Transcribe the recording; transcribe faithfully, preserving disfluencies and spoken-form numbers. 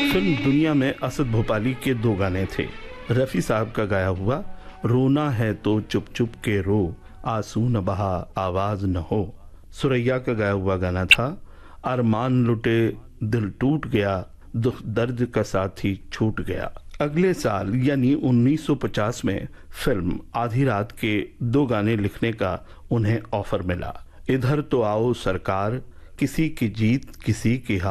Film दुनिया में असद भोपाली के दो गाने थे। रफ़ी साहब का गाया हुआ रोना है तो चुप चुप के रो, आंसू न बहा आवाज न हो। सुरैया का गाया हुआ गाना था अरमान लुटे दिल टूट गया, दुख दर्द का साथी छूट गया। अगले साल यानी उन्नीस सौ पचास में फिल्म आधी रात के दो गाने लिखने का उन्हें ऑफर मिला। इधर तो आओ सरकार, किसी की जीत किसी की हार।